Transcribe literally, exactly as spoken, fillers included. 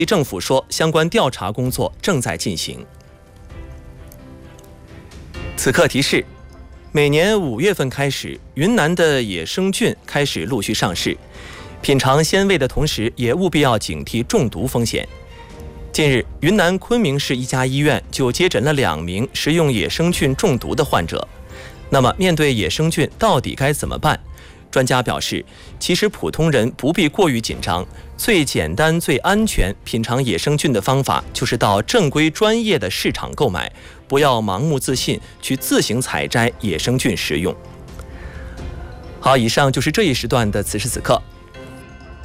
政府说，相关调查工作正在进行。此刻提示：每年五月份开始，云南的野生菌开始陆续上市。品尝鲜味的同时，也务必要警惕中毒风险。近日，云南昆明市一家医院就接诊了两名食用野生菌中毒的患者。那么，面对野生菌，到底该怎么办？专家表示，其实普通人不必过于紧张，最简单、最安全品尝野生菌的方法，就是到正规专业的市场购买，不要盲目自信去自行采摘野生菌食用。好，以上就是这一时段的此时此刻。